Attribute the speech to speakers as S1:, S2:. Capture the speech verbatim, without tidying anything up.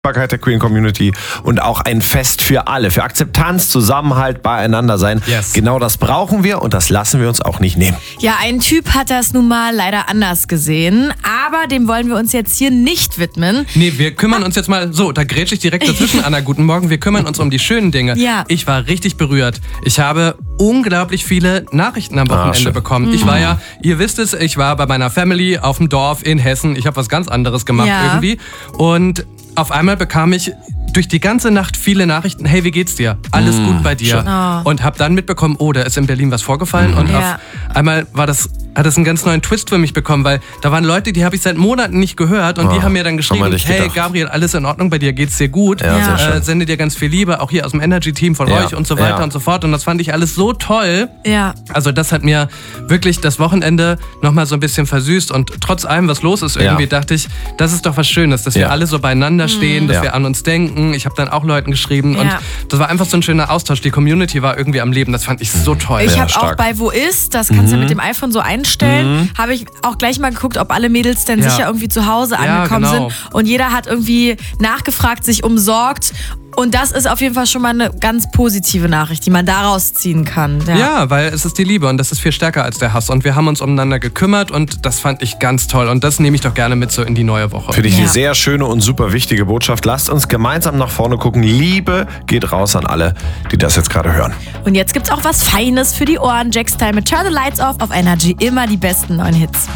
S1: Der Queer Community und auch ein Fest für alle, für Akzeptanz, Zusammenhalt, beieinander sein.
S2: Yes.
S1: Genau das brauchen wir und das lassen wir uns auch nicht nehmen.
S3: Ja, ein Typ hat das nun mal leider anders gesehen, aber dem wollen wir uns jetzt hier nicht widmen.
S2: Nee, wir kümmern uns jetzt mal, so, da grätsche ich direkt dazwischen, Anna, guten Morgen, wir kümmern uns um die schönen Dinge.
S3: Ja.
S2: Ich war richtig berührt. Ich habe unglaublich viele Nachrichten am Wochenende
S1: ah,
S2: bekommen.
S3: Mhm.
S2: Ich war ja, ihr wisst es, ich war bei meiner Family auf dem Dorf in Hessen. Ich habe was ganz anderes gemacht
S3: Ja.
S2: irgendwie. Und auf einmal bekam ich durch die ganze Nacht viele Nachrichten, hey, wie geht's dir? Alles
S1: Mm,
S2: gut bei dir?
S3: Oh.
S2: Und habe dann mitbekommen, oh, da ist in Berlin was vorgefallen.
S1: Mhm.
S2: Und
S3: Ja.
S2: auf einmal war das, hat das einen ganz neuen Twist für mich bekommen, weil da waren Leute, die habe ich seit Monaten nicht gehört und
S1: Oh,
S2: die haben mir dann geschrieben,
S1: nicht
S2: hey,
S1: gedacht.
S2: Gabriel, alles in Ordnung bei dir, geht's dir gut?
S1: Ja,
S3: Ja.
S1: sehr schön.
S2: Äh, sende dir ganz viel Liebe, auch hier aus dem Energy-Team von
S1: Ja.
S2: euch und so weiter
S1: Ja.
S2: und so fort. Und das fand ich alles so toll.
S3: Ja.
S2: Also das hat mir wirklich das Wochenende nochmal so ein bisschen versüßt und trotz allem, was los ist irgendwie,
S1: Ja.
S2: dachte ich, das ist doch was Schönes, dass
S1: Ja.
S2: wir alle so beieinander stehen, dass
S1: Ja.
S2: wir an uns denken. Ich habe dann auch Leuten geschrieben
S3: Ja.
S2: und das war einfach so ein schöner Austausch. Die Community war irgendwie am Leben, das fand ich so toll.
S3: Ich
S1: Ja,
S3: habe auch
S1: stark.
S3: bei Wo ist, das kannst du mit dem iPhone so einstellen, habe ich auch gleich mal geguckt, ob alle Mädels denn
S2: Ja.
S3: sicher irgendwie zu Hause
S2: Ja,
S3: angekommen
S2: genau.
S3: sind. Und jeder hat irgendwie nachgefragt, sich umsorgt. Und das ist auf jeden Fall schon mal eine ganz positive Nachricht, die man daraus ziehen kann. Ja.
S2: Ja, weil es ist die Liebe und das ist viel stärker als der Hass. Und wir haben uns umeinander gekümmert und das fand ich ganz toll. Und das nehme ich doch gerne mit so in die neue Woche.
S1: Finde ich
S3: Ja.
S1: eine sehr schöne und super wichtige Botschaft. Lasst uns gemeinsam nach vorne gucken. Liebe geht raus an alle, die das jetzt gerade hören.
S3: Und jetzt gibt's auch was Feines für die Ohren. Jack Style mit Turn the Lights Off auf Energy. Immer die besten neuen Hits.